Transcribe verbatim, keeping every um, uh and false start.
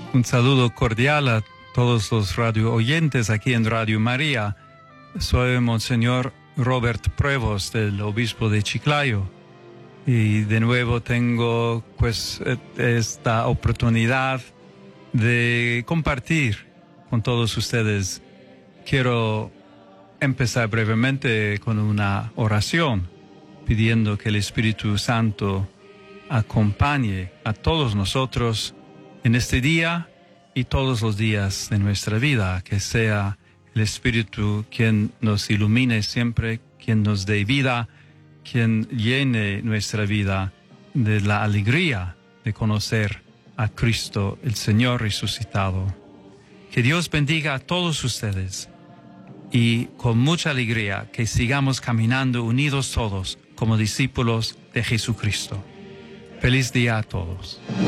Un saludo cordial a todos los radio oyentes aquí en Radio María. Soy Monseñor Robert Prevost, el obispo de Chiclayo. Y de nuevo tengo pues esta oportunidad de compartir con todos ustedes. Quiero empezar brevemente con una oración, pidiendo que el Espíritu Santo acompañe a todos nosotros en este día y todos los días de nuestra vida, que sea el Espíritu quien nos ilumine siempre, quien nos dé vida, quien llene nuestra vida de la alegría de conocer a Cristo, el Señor resucitado. Que Dios bendiga a todos ustedes y con mucha alegría que sigamos caminando unidos todos como discípulos de Jesucristo. Feliz día a todos.